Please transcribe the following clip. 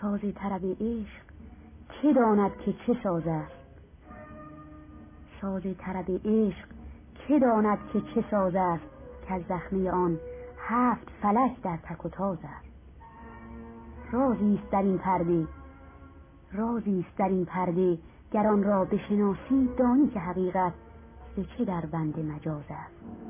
ساز طرب عشق که داند که چه ساز است. ساز طرب عشق که داند که چه ساز است، که از زخمه آن 7 فلک در تک و تاز است. رازیست در این پرده، رازیست در این پرده، گر آن را بشناسی دانی که حقیقت ز چه در بند مجاز است.